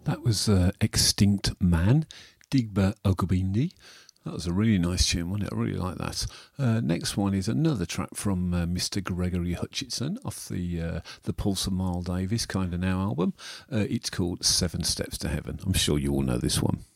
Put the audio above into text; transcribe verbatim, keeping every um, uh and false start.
That was uh, Extinct Man, Digba Ogubindi. That was a really nice tune, wasn't it? I really like that. Uh, next one is another track from uh, Mister Gregory Hutchinson off the uh, the Pulse of Miles Davis Kind of Now album. Uh, it's called Seven Steps to Heaven. I'm sure you all know this one.